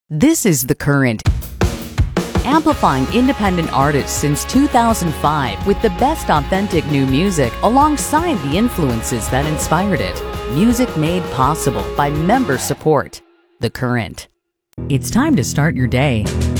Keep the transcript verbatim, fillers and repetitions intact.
This is The Current, amplifying independent artists since two thousand five with the best authentic new music alongside the influences that inspired it. Music made possible by member support. The Current. It's time to start your day.